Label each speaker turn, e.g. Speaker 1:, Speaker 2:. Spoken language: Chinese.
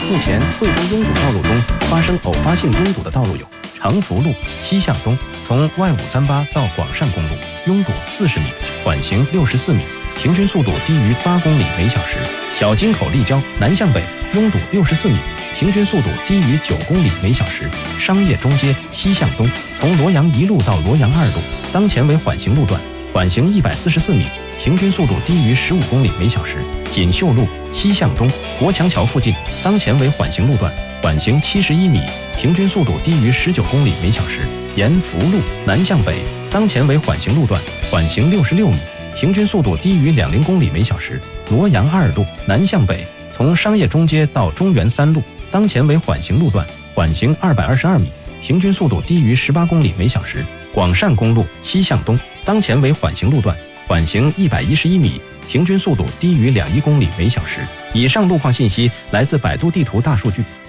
Speaker 1: 目前惠州拥堵道路中发生偶发性拥堵的道路有长福路西向东，从 Y538 到广汕公路拥堵40米，缓行64米，平均速度低于8公里每小时；小金口立交南向北拥堵64米，平均速度低于9公里每小时；商业中街西向东，从罗阳1路到罗阳2路，当前为缓行路段，缓行144米，平均速度低于15公里每小时；锦绣路西向东，国强桥附近，当前为缓行路段，缓行71米，平均速度低于19公里每小时；沿福路南向北，当前为缓行路段，缓行66米，平均速度低于20公里每小时；罗阳2路南向北，从商业中街到中原3路，当前为缓行路段，缓行222米，平均速度低于18公里每小时；广汕公路西向东，当前为缓行路段，缓行111米，平均速度低于21公里每小时。以上路况信息来自百度地图大数据。